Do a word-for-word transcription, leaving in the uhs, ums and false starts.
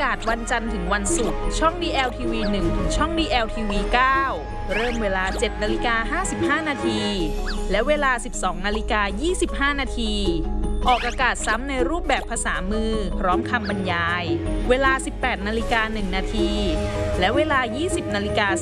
ากาศวันจันทร์ถึงวันศุกร์ช่อง ดี แอล ที วี หนึ่ง ถึงช่อง ดี แอล ที วี เก้า เริ่มเวลา เจ็ดนาฬิกาห้าสิบห้านาทีและเวลา สิบสองนาฬิกายี่สิบห้านาทีออกอากาศซ้ำในรูปแบบภาษามือพร้อมคำบรรยายเวลา สิบแปดนาฬิกาหนึ่งนาทีและเวลา ยี่สิบนาฬิกา